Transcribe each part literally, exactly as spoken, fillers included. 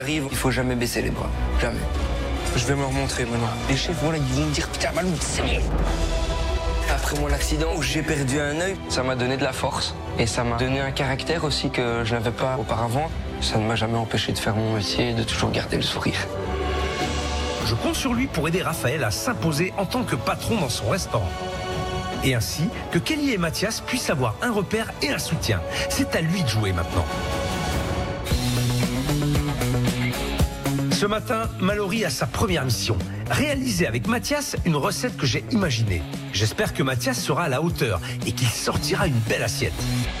Arrive, il faut jamais baisser les bras, jamais. Je vais me remontrer maintenant. Les chefs, voilà, ils vont me dire, putain, Malou, c'est bon. Après mon accident où j'ai perdu un œil, ça m'a donné de la force et ça m'a donné un caractère aussi que je n'avais pas auparavant. Ça ne m'a jamais empêché de faire mon métier et de toujours garder le sourire. Je compte sur lui pour aider Raphaël à s'imposer en tant que patron dans son restaurant. Et ainsi que Kelly et Mathias puissent avoir un repère et un soutien. C'est à lui de jouer maintenant. Ce matin, Mallory a sa première mission. Réaliser avec Mathias une recette que j'ai imaginée. J'espère que Mathias sera à la hauteur et qu'il sortira une belle assiette.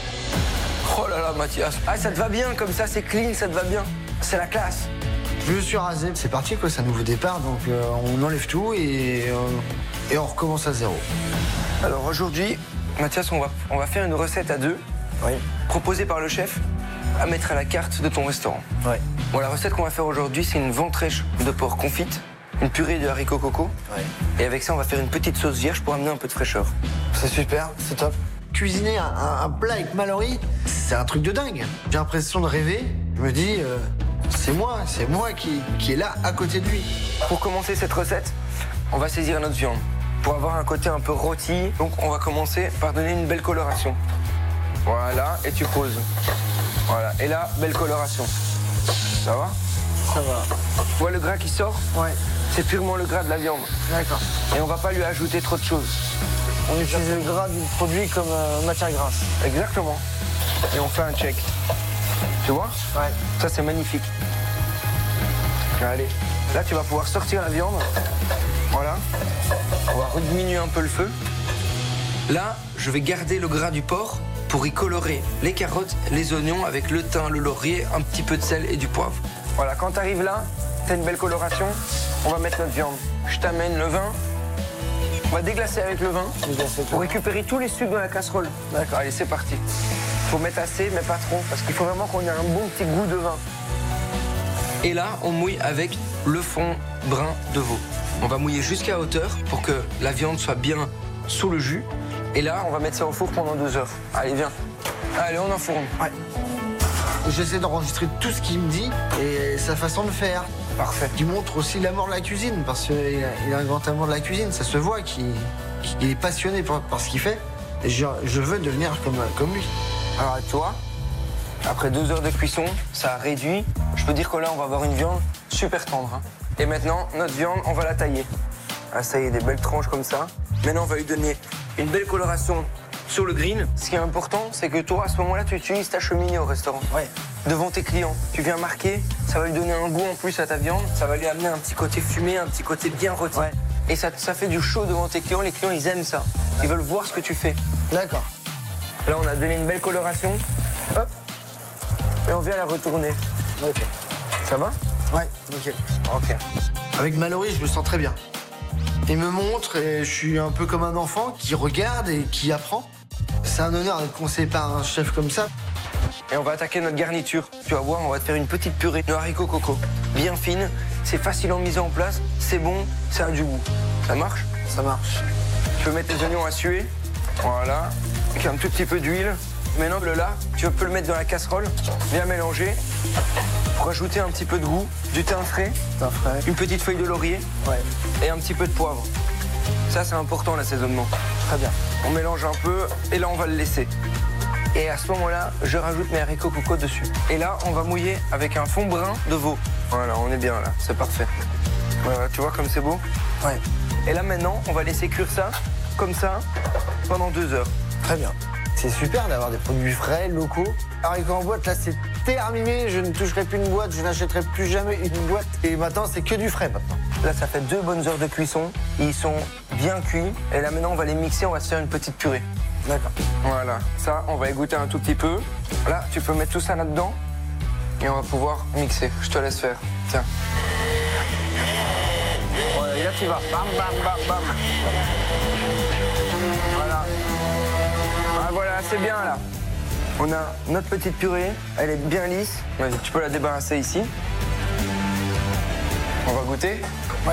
Oh là là, Mathias. Ah, ça te va bien, comme ça, c'est clean, ça te va bien. C'est la classe. Je me suis rasé, c'est parti quoi, c'est un nouveau départ, donc euh, on enlève tout et, euh, et on recommence à zéro. Alors aujourd'hui, Mathias, on va, on va faire une recette à deux, Oui. proposée par le chef, à mettre à la carte de ton restaurant. Oui. Bon, la recette qu'on va faire aujourd'hui, c'est une ventrèche de porc confite, une purée de haricots coco, Oui. et avec ça, on va faire une petite sauce vierge pour amener un peu de fraîcheur. C'est super, c'est top. Cuisiner un, un- un plat avec Mallory, c'est un truc de dingue. J'ai l'impression de rêver, je me dis, euh, c'est moi, c'est moi qui, qui est là à côté de lui. Pour commencer cette recette, on va saisir notre viande pour avoir un côté un peu rôti. Donc on va commencer par donner une belle coloration. Voilà, et tu poses. Voilà, et là, belle coloration. Ça va? Ça va. Tu vois le gras qui sort? Ouais, C'est purement le gras de la viande. d'accord. Et on va pas lui ajouter trop de choses. On utilise le gras du produit comme euh, matière grasse. Exactement. Et on fait un check. Tu vois? Ouais. Ça, c'est magnifique. Allez, là, tu vas pouvoir sortir la viande. Voilà. On va rediminuer un peu le feu. Là, je vais garder le gras du porc pour y colorer les carottes, les oignons avec le thym, le laurier, un petit peu de sel et du poivre. Voilà, quand tu arrives là, tu as une belle coloration. On va mettre notre viande. Je t'amène le vin. On va déglacer avec le vin Déglacer tout. pour récupérer tous les sucs dans la casserole. D'accord, allez, c'est parti. Faut mettre assez, mais pas trop, parce qu'il faut vraiment qu'on ait un bon petit goût de vin. Et là, on mouille avec le fond brun de veau. On va mouiller jusqu'à hauteur pour que la viande soit bien sous le jus. Et là, on va mettre ça au four pendant deux heures. Allez, viens. Allez, on enfourne. Ouais. J'essaie d'enregistrer tout ce qu'il me dit et sa façon de faire. Parfait. Il montre aussi l'amour de la cuisine, parce qu'il a, il a un grand amour de la cuisine. Ça se voit qu'il qu'il est passionné par, par ce qu'il fait. Et je, je veux devenir comme, comme lui. Alors, à toi, après deux heures de cuisson, ça a réduit. Je peux dire que là, on va avoir une viande super tendre. hein. Et maintenant, notre viande, on va la tailler. Ah, ça y est, des belles tranches comme ça. Maintenant, on va lui donner une belle coloration sur le grill. Ce qui est important, c'est que toi, à ce moment-là, tu utilises ta cheminée au restaurant. Ouais. Devant tes clients. Tu viens marquer, ça va lui donner un goût en plus à ta viande. Ça va lui amener un petit côté fumé, un petit côté bien rôti. Ouais. Et ça, ça fait du chaud devant tes clients. Les clients, ils aiment ça. Ils veulent voir ce que tu fais. D'accord. Là, on a donné une belle coloration. Hop. Et on vient la retourner. Ok. Ça va? Ouais, ok. Ok. Avec Mallory, je me sens très bien. Il me montre et je suis un peu comme un enfant qui regarde et qui apprend. C'est un honneur d'être conseillé par un chef comme ça. Et on va attaquer notre garniture. Tu vas voir, on va te faire une petite purée de haricots coco. Bien fine, c'est facile en mise en place, c'est bon, ça a du goût. Ça marche? Ça marche. Tu peux mettre tes oignons à suer. Voilà. Avec un tout petit peu d'huile. Maintenant, le là, tu peux le mettre dans la casserole, bien mélanger. Pour ajouter un petit peu de goût, du thym frais, C'est un frais. une petite feuille de laurier Ouais. et un petit peu de poivre. Ça, c'est important, l'assaisonnement. Très bien. On mélange un peu et là, on va le laisser. Et à ce moment-là, je rajoute mes haricots coco dessus. Et là, on va mouiller avec un fond brun de veau. Voilà, on est bien là, c'est parfait. Voilà, tu vois comme c'est beau? Ouais. Et là, maintenant, on va laisser cuire ça, comme ça, pendant deux heures. Très bien. C'est super d'avoir des produits frais, locaux. Haricots en boîte, là, c'est terminé. Je ne toucherai plus une boîte, je n'achèterai plus jamais une boîte. Et maintenant, c'est que du frais, maintenant. Là, ça fait deux bonnes heures de cuisson. Ils sont bien cuits. Et là, maintenant, on va les mixer, on va se faire une petite purée. D'accord. Voilà, ça, on va égoutter un tout petit peu. Là, tu peux mettre tout ça là-dedans. Et on va pouvoir mixer. Je te laisse faire. Tiens. Voilà, et là, tu vas. Bam, bam, bam, bam. Voilà. Ah, voilà, c'est bien, là. On a notre petite purée. Elle est bien lisse. Vas-y, tu peux la débarrasser ici. On va goûter. Ouais.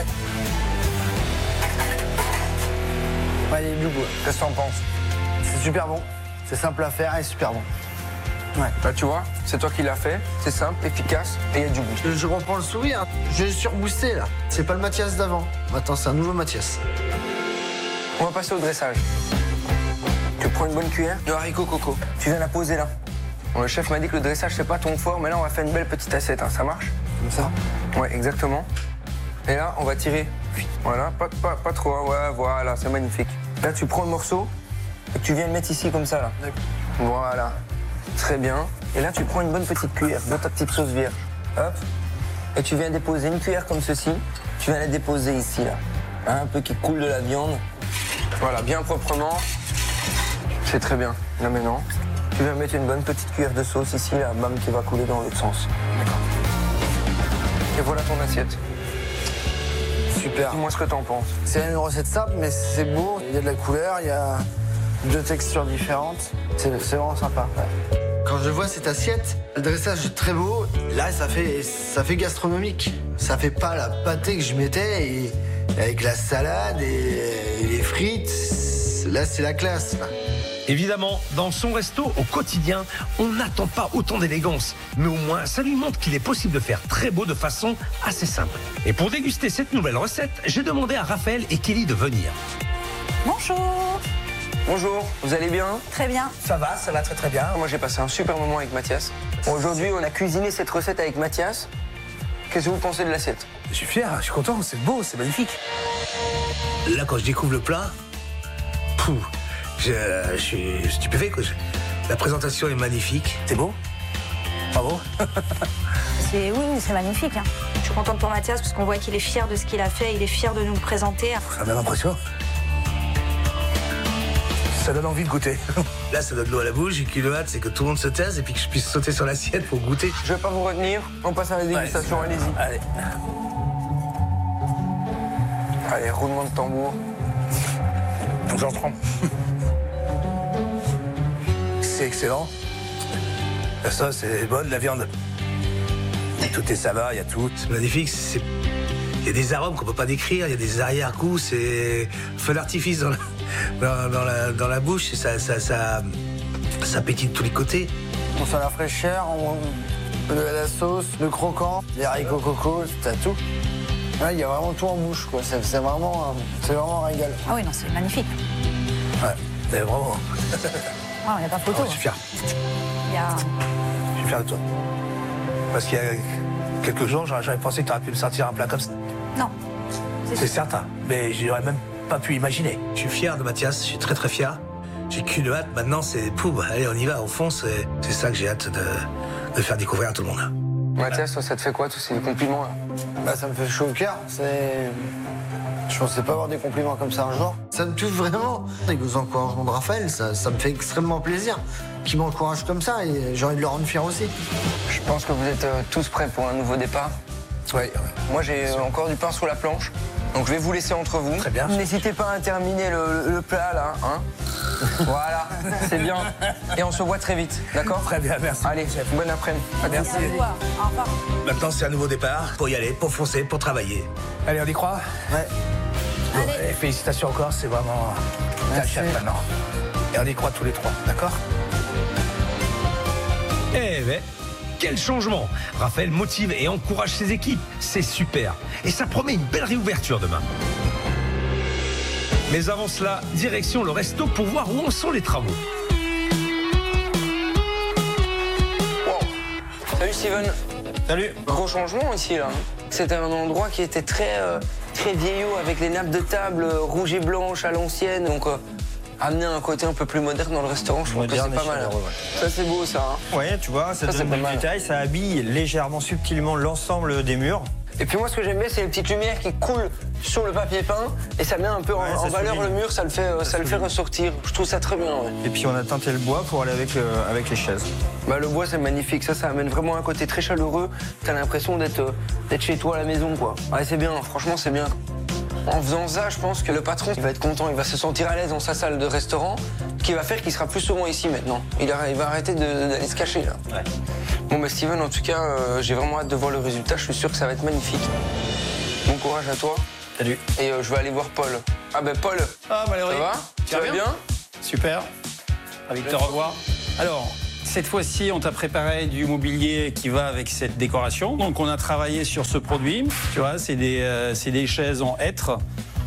Ouais, il y a du goût. Qu'est-ce que t'en penses? C'est super bon. C'est simple à faire et super bon. Ouais. Là, tu vois, c'est toi qui l'as fait. C'est simple, efficace et il y a du goût. Je, je reprends le sourire. Je suis surboosté là. C'est pas le Mathias d'avant. Maintenant, c'est un nouveau Mathias. On va passer au dressage. Tu prends une bonne cuillère de haricots coco. Tu viens la poser là. Bon, le chef m'a dit que le dressage, c'est pas ton fort, mais là, on va faire une belle petite assiette. Hein. Ça marche? Comme ça? Ouais, exactement. Et là, on va tirer. Voilà, pas, pas, pas trop. Hein. Ouais, voilà, c'est magnifique. Là, tu prends le morceau et tu viens le mettre ici comme ça, là. Voilà. Très bien. Et là, tu prends une bonne petite cuillère de ta petite sauce vierge. Hop. Et tu viens déposer une cuillère comme ceci. Tu viens la déposer ici, là. Hein, un peu qui coule de la viande. Voilà, bien proprement. C'est très bien. Là, maintenant, tu viens mettre une bonne petite cuillère de sauce ici, là, bam, qui va couler dans l'autre sens. D'accord. Et voilà ton assiette. Super. Dis-moi ce que t'en penses. C'est une recette simple, mais c'est beau. Il y a de la couleur, il y a deux textures différentes. C'est vraiment sympa. Ouais. Quand je vois cette assiette, le dressage est très beau. Là, ça fait, ça fait gastronomique. Ça fait pas la pâtée que je mettais et avec la salade et, et les frites. Là, c'est la classe. Là. Évidemment, dans son resto, au quotidien, on n'attend pas autant d'élégance. Mais au moins, ça lui montre qu'il est possible de faire très beau de façon assez simple. Et pour déguster cette nouvelle recette, j'ai demandé à Raphaël et Kelly de venir. Bonjour. Bonjour, vous allez bien? Très bien. Ça va, ça va très très bien. Moi, j'ai passé un super moment avec Mathias. Bon, aujourd'hui, on a cuisiné cette recette avec Mathias. Qu'est-ce que vous pensez de l'assiette? Je suis fier, je suis content, c'est beau, c'est magnifique. Là, quand je découvre le plat, pouf, je, je suis stupéfait. Quoi. Je, la présentation est magnifique. C'est beau. Bravo. C'est, oui, oui, c'est magnifique. Hein. Je suis contente pour Mathias parce qu'on voit qu'il est fier de ce qu'il a fait, il est fier de nous le présenter. Ça donne l'impression. Ça donne envie de goûter. Là, ça donne l'eau à la bouche. Et puis le hâte, c'est que tout le monde se taise et puis que je puisse sauter sur l'assiette pour goûter. Je vais pas vous retenir, on passe à la dégustation, Ouais, allez-y. Allez. Allez, roulement de tambour. J'en prends. C'est excellent. La sauce est bonne, la viande. Tout est saveur, il y a tout. C'est magnifique. C'est... Il y a des arômes qu'on peut pas décrire, il y a des arrière-goûts, c'est feu d'artifice dans la, dans, dans la, dans la bouche, et ça, ça, ça, ça pétille de tous les côtés. On sent la fraîcheur, on... le, la sauce, le croquant, les haricots coco, t'as tout. Ouais, il y a vraiment tout en bouche, quoi. C'est, c'est vraiment, c'est vraiment un régal. Ah oui, non, c'est magnifique. Ouais, mais vraiment. Ah, il n'y a pas photo. Ouais, je suis fier. Il y a... Je suis fier de toi. Parce qu'il y a quelques jours, j'aurais jamais pensé que tu aurais pu me sortir un plat comme ça. Non. C'est certain, mais j'aurais même pas pu imaginer. Je suis fier de Mathias, je suis très très fier. J'ai qu'une hâte, maintenant c'est pouf, allez on y va, au fond c'est, c'est ça que j'ai hâte de, de faire découvrir à tout le monde. Mathias, toi, ça te fait quoi, tous ces compliments là? Bah, ça me fait chaud au cœur. C'est... Je pensais pas avoir des compliments comme ça un jour. Ça me touche vraiment. Avec vos encouragements de Raphaël, ça, ça me fait extrêmement plaisir qu'il m'encourage comme ça et j'ai envie de le rendre fier aussi. Je pense que vous êtes euh, tous prêts pour un nouveau départ. Oui, oui. Moi, j'ai euh, encore du pain sur la planche, donc je vais vous laisser entre vous. Très bien. N'hésitez pas à terminer le, le plat là, hein. Voilà, c'est bien. Et on se voit très vite, d'accord? Très bien, merci. Allez, bon après-midi. À Merci. Au revoir. Au revoir. Maintenant c'est un nouveau départ, pour y aller, pour foncer, pour travailler. Allez, on y croit? Ouais. Bon, Allez. et félicitations encore, c'est vraiment ta Merci. chef maintenant. Et on y croit tous les trois, d'accord? Eh ben, quel changement! Raphaël motive et encourage ses équipes, c'est super. Et ça promet une belle réouverture demain. Mais avant cela, direction le resto pour voir où en sont les travaux. Wow. Salut Steven. Salut. Gros changement ici là. C'était un endroit qui était très, euh, très vieillot avec les nappes de table euh, rouges et blanches à l'ancienne. Donc euh, amener un côté un peu plus moderne dans le restaurant, je trouve que c'est Moderne pas et mal. chaleureux, ouais. Ça c'est beau ça. Hein. Ouais, tu vois, ça, Ça, c'est donne pas du mal. détail, ça habille légèrement, subtilement l'ensemble des murs. Et puis moi ce que j'aime bien c'est les petites lumières qui coulent sur le papier peint et ça met un peu en, Ouais, ça en valeur souligne. le mur, ça le fait, euh, ça Ça le fait souligne. ressortir. Je trouve ça très bien. Ouais. Et puis on a teinté le bois pour aller avec, euh, avec les chaises. Bah, le bois c'est magnifique, ça ça amène vraiment un côté très chaleureux. T'as l'impression d'être euh, d'être chez toi à la maison quoi. Ouais c'est bien, franchement c'est bien. En faisant ça, je pense que le patron il va être content, il va se sentir à l'aise dans sa salle de restaurant, ce qui va faire qu'il sera plus souvent ici maintenant. Il, a- il va arrêter de- d'aller se cacher là. Ouais. Bon bah Steven, en tout cas, euh, j'ai vraiment hâte de voir le résultat, je suis sûr que ça va être magnifique. Bon courage à toi Salut. et euh, je vais aller voir Paul. Ah ben Paul, Ah, Valérie. ça va? Tu vas bien? Super. Ravi de te revoir. Alors, cette fois-ci, on t'a préparé du mobilier qui va avec cette décoration. Donc, on a travaillé sur ce produit. Tu vois, c'est des, euh, c'est des chaises en hêtre.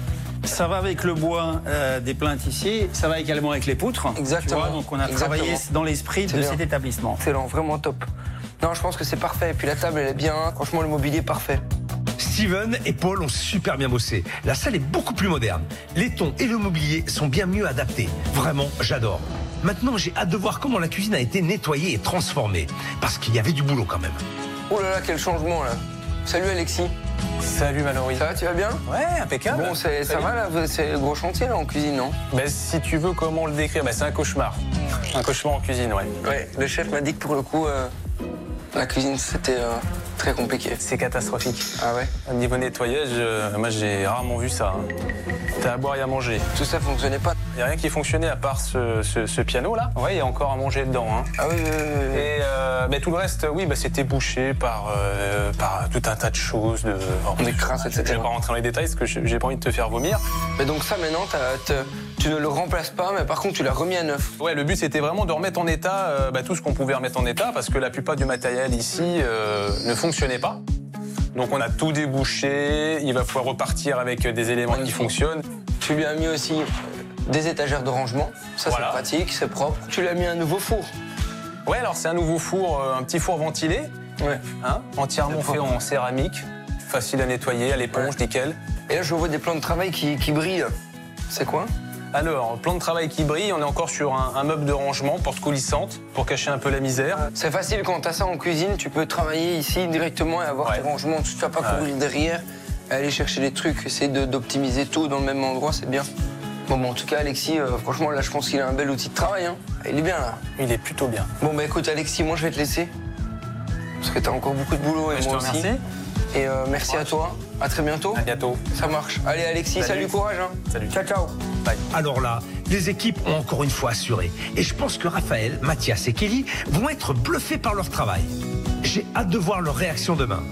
Ça va avec le bois euh, des plaintes ici. Ça va également avec les poutres. Exactement. Tu vois, donc, on a Exactement. travaillé dans l'esprit de bien. cet établissement. Excellent, vraiment top. Non, je pense que c'est parfait. Et puis la table, elle est bien. Franchement, le mobilier est parfait. Steven et Paul ont super bien bossé. La salle est beaucoup plus moderne. Les tons et le mobilier sont bien mieux adaptés. Vraiment, j'adore. Maintenant, j'ai hâte de voir comment la cuisine a été nettoyée et transformée. Parce qu'il y avait du boulot quand même. Oh là là, quel changement là. Salut Alexis. Salut Mallory. Ça va, tu vas bien? Ouais, impeccable. Bon, c'est- ça va là, c'est le gros chantier là en cuisine, non? Bah, si tu veux, comment le décrire? Bah, c'est un cauchemar. Un cauchemar en cuisine, ouais. Ouais, le chef m'a dit que pour le coup, euh, la cuisine c'était euh, très compliqué. C'est catastrophique. Ah ouais? Au niveau nettoyage, euh, moi j'ai rarement vu ça. Hein. T'as à boire et à manger. Tout ça fonctionnait pas? Il n'y a rien qui fonctionnait à part ce, ce- ce piano là. Ouais, il y a encore à manger dedans. Hein. Ah oui, oui, oui, oui. Et euh, bah, tout le reste, oui, bah, c'était bouché par, euh, par tout un tas de choses. De... Des crasses, et Je vais cetera. pas rentrer dans les détails parce que je- j'ai pas envie de te faire vomir. Mais donc ça maintenant, t'as- t'as- tu ne le remplaces pas, mais par contre tu l'as remis à neuf. Ouais, le but c'était vraiment de remettre en état euh, bah, tout ce qu'on pouvait remettre en état parce que la plupart du matériel ici euh, ne fonctionnait pas. Donc on a tout débouché, il va falloir repartir avec des éléments qui fonctionnent. Tu lui as mis aussi euh, des étagères de rangement. Ça Voilà. c'est pratique, c'est propre. Tu lui as mis un nouveau four. Ouais, alors c'est un nouveau four, euh, un petit four ventilé, Ouais. hein, entièrement fait en céramique, facile à nettoyer, à l'éponge, Ouais. nickel. Et là je vois des plans de travail qui, qui brillent. C'est quoi? Alors, plan de travail qui brille, on est encore sur un, un meuble de rangement, porte coulissante, pour cacher un peu la misère. C'est facile quand t'as ça en cuisine, tu peux travailler ici directement et avoir Ouais. tes rangements. Tu ne vas pas Ouais. courir derrière, et aller chercher les trucs, essayer de- d'optimiser tout dans le même endroit, c'est bien. Bon, bon, en tout cas, Alexis, euh, franchement, là, je pense qu'il a un bel outil de travail. Hein. Il est bien là. Il est plutôt bien. Bon, bah écoute, Alexis, moi, je vais te laisser. Parce que t'as encore beaucoup de boulot et Je te moi aussi. remercie. Et euh, merci à toi. À très bientôt. À bientôt. Ça marche. Allez, Alexis, salut, Salut. courage. Hein. Salut. Ciao, ciao. Bye. Alors là, les équipes ont encore une fois assuré. Et je pense que Raphaël, Mathias et Kelly vont être bluffés par leur travail. J'ai hâte de voir leur réaction demain.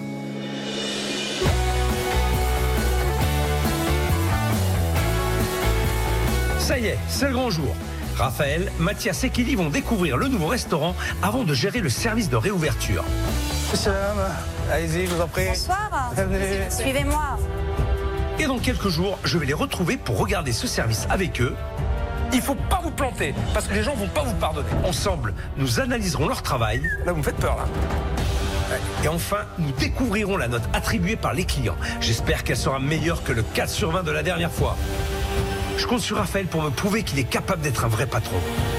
Ça y est, c'est le grand jour. Raphaël, Mathias et Kelly vont découvrir le nouveau restaurant avant de gérer le service de réouverture. Allez-y, je vous en prie. Bonsoir. Bienvenue. Suivez-moi. Et dans quelques jours, je vais les retrouver pour regarder ce service avec eux. Il faut pas vous planter, parce que les gens vont pas vous pardonner. Ensemble, nous analyserons leur travail. Là, vous me faites peur, là. Et enfin, nous découvrirons la note attribuée par les clients. J'espère qu'elle sera meilleure que le quatre sur vingt de la dernière fois. Je compte sur Raphaël pour me prouver qu'il est capable d'être un vrai patron.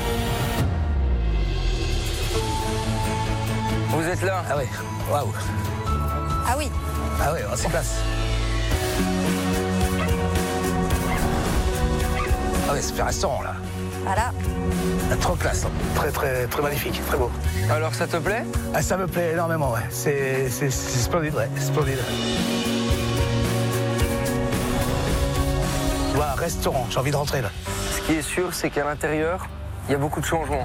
Vous êtes là. Ah ouais, waouh. Ah oui. Ah ouais, c'est classe. Ah ouais, c'est un restaurant, là. Voilà. Ah, trop classe. Hein. Très, très, très magnifique, très beau. Alors, ça te plaît? Ah, ça me plaît énormément, ouais. C'est c'est- c'est splendide, ouais, splendide. Voilà, restaurant, j'ai envie de rentrer, là. Ce qui est sûr, c'est qu'à l'intérieur, il y a beaucoup de changements.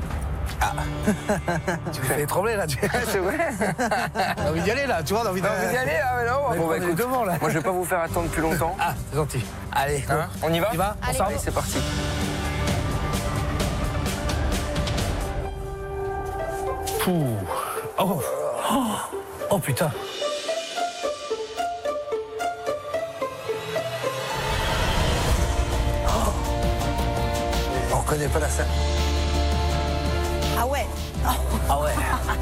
Tu me fais trembler, là. Tu C'est vrai? as envie d'y aller, là, tu vois, on a envie T'as envie d'y aller? Ah, mais non. Mais Bon, bah prenez écoute, devant, là. moi, je vais pas vous faire attendre plus longtemps. Ah, c'est gentil. Allez, go. Hein, on y va? On y va Allez. Allez, c'est parti. Pouh. Oh. Oh. Oh, putain. Oh. On reconnaît pas la salle. Ah ouais. Ah ouais.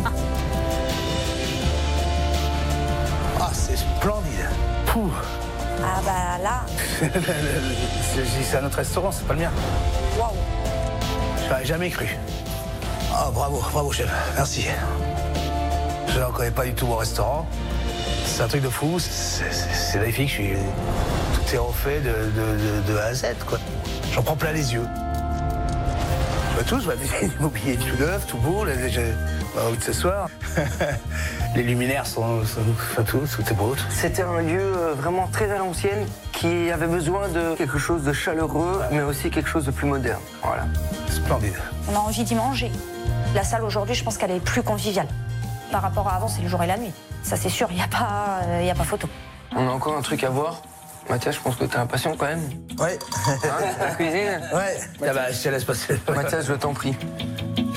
Ah, c'est splendide. Pouh. Ah bah là. C'est c'est un autre restaurant, c'est pas le mien. Waouh. J'aurais jamais cru. Ah, bravo, bravo, chef. Merci. Je ne connais pas du tout mon restaurant. C'est un truc de fou. C'est c'est- c'est magnifique. Je suis... Tout est refait de, de, de, de A à Z, quoi. J'en prends plein les yeux. Bah, tout, je vois l'immobilier tout neuf, tout beau. Là, j'ai bah, envie de ce soir. Les luminaires sont, sont enfin, tout, tout est beau. tout. C'était un lieu euh, vraiment très à l'ancienne qui avait besoin de quelque chose de chaleureux, mais aussi quelque chose de plus moderne. Voilà. Splendide. On a envie d'y manger. La salle aujourd'hui, je pense qu'elle est plus conviviale. Par rapport à avant, c'est le jour et la nuit. Ça, c'est sûr, il n'y a, pas, euh, il y a pas photo. On a encore un truc à voir. Mathias, je pense que t'es impatient quand même. Ouais. Hein, la cuisine? Ouais. Ah bah, je te laisse passer. Mathias, je t'en prie.